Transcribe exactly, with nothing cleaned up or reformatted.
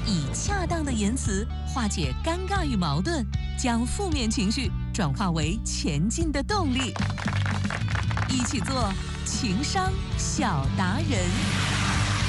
以恰当的言辞化解尴尬与矛盾，将负面情绪转化为前进的动力。一起做情商小达人。